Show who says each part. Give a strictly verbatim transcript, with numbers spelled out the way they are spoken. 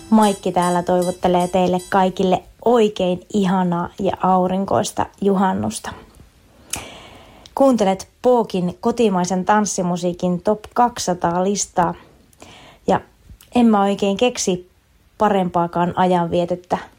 Speaker 1: Maikki täällä toivottelee teille kaikille oikein ihanaa ja aurinkoista juhannusta. Kuuntelet Pookin kotimaisen tanssimusiikin top kaksisataa listaa ja en mä oikein keksi parempaakaan ajanvietettä